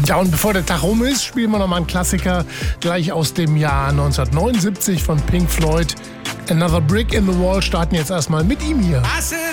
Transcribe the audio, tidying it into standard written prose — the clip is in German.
Ja, und bevor der Tag rum ist, spielen wir nochmal einen Klassiker gleich aus dem Jahr 1979 von Pink Floyd. Another Brick in the Wall starten jetzt erstmal mit ihm hier.